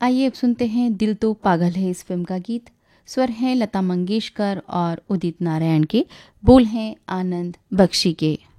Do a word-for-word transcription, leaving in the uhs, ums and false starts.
आइए अब सुनते हैं दिल तो पागल है इस फिल्म का गीत। स्वर हैं लता मंगेशकर और उदित नारायण के, बोल हैं आनंद बख्शी के।